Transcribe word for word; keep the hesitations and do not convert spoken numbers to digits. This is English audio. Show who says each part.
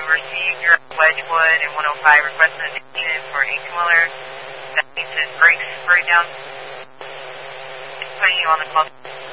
Speaker 1: receive your Wedgewood and one oh five request indicated for an eighteen-wheeler. That means his brakes break down. It's putting you on the call.